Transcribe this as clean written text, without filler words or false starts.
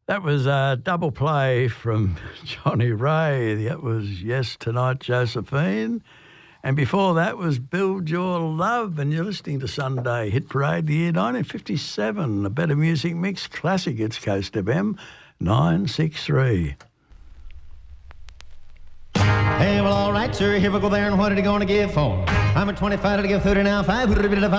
That was a double play from Johnny Ray. That was Yes Tonight, Josephine. And before that was Build Your Love. And you're listening to Sunday Hit Parade, the year 1957. A Better Music Mix classic. It's Coast FM 963. Hey, well, all right, sir. Here we go there, and what are you going to give for? I'm at 25 to give 30 now. 5